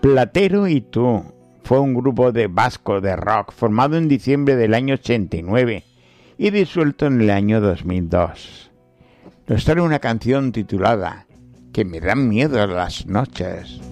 Platero y tú fue un grupo de vasco de rock formado en diciembre del año 89 y disuelto en el año 2002. Nos trae una canción titulada Que me dan miedo las noches.